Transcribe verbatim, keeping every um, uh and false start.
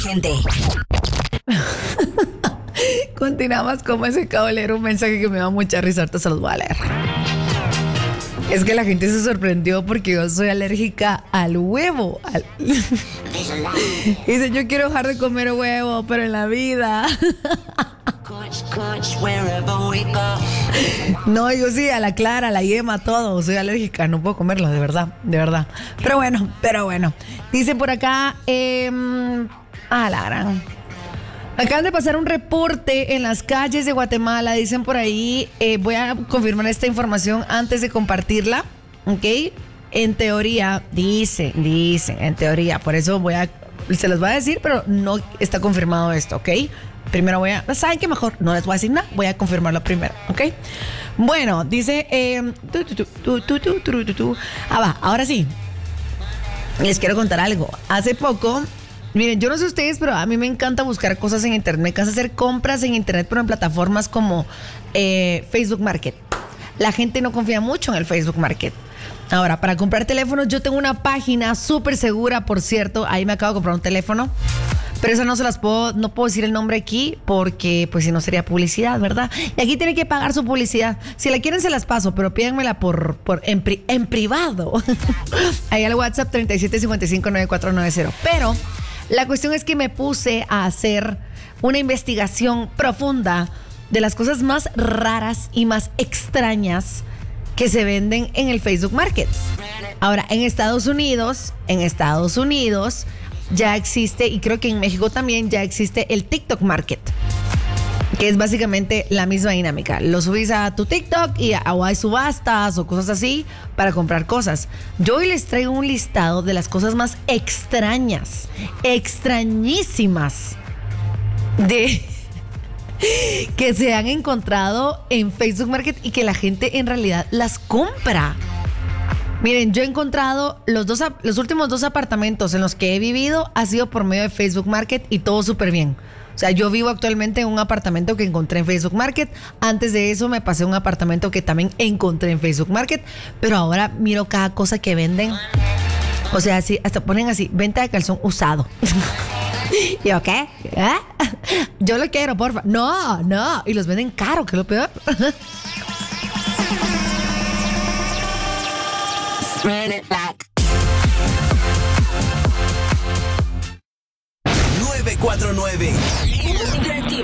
Gente. Continuamos como ese caballero, un mensaje que me da mucha risa, ahorita se los voy a leer. Es que la gente se sorprendió porque yo soy alérgica al huevo. Al... Dice, yo quiero dejar de comer huevo, pero en la vida. No, yo sí, a la clara, a la yema, todo. Soy alérgica, no puedo comerlo, de verdad, de verdad. Pero bueno, pero bueno. Dice por acá, eh, ah, la gran. Acaban de pasar un reporte en las calles de Guatemala, dicen por ahí, eh, voy a confirmar esta información antes de compartirla, ¿ok? En teoría, dice, dice, en teoría, por eso voy a, se los voy a decir, pero no está confirmado esto, ¿ok? Primero voy a, ¿saben qué mejor? No les voy a decir nada, voy a confirmarlo primero, ¿ok? Bueno, dice, eh, tu, tu, tu, tu, tu, tu, tu, tu. Ah, va, ahora sí, les quiero contar algo. Hace poco... Miren, yo no sé ustedes, pero a mí me encanta buscar cosas en internet. Me encanta hacer compras en internet, pero en plataformas como eh, Facebook Market. La gente no confía mucho en el Facebook Market. Ahora, para comprar teléfonos, yo tengo una página súper segura, por cierto. Ahí me acabo de comprar un teléfono. Pero eso no se las puedo, no puedo decir el nombre aquí porque pues si no sería publicidad, ¿verdad? Y aquí tienen que pagar su publicidad. Si la quieren se las paso, pero pídanmela por, por en, pri, en privado. Ahí al WhatsApp treinta y siete cincuenta y cinco noventa y cuatro noventa. Pero la cuestión es que me puse a hacer una investigación profunda de las cosas más raras y más extrañas que se venden en el Facebook Market. Ahora, en Estados Unidos, en Estados Unidos ya existe, y creo que en México también ya existe el TikTok Market, que es básicamente la misma dinámica. Lo subís a tu TikTok y a, o hay subastas o cosas así para comprar cosas. Yo hoy les traigo un listado de las cosas más extrañas, extrañísimas de que se han encontrado en Facebook Market y que la gente en realidad las compra. Miren, yo he encontrado los dos, los últimos dos apartamentos en los que he vivido ha sido por medio de Facebook Market y todo súper bien. O sea, yo vivo actualmente en un apartamento que encontré en Facebook Market. Antes de eso me pasé a un apartamento que también encontré en Facebook Market. Pero ahora miro cada cosa que venden. O sea, así, hasta ponen así, venta de calzón usado. ¿Y yo qué? ¿Eh? Yo lo quiero, porfa. No, no. Y los venden caro, que es lo peor. nueve cuatro nueve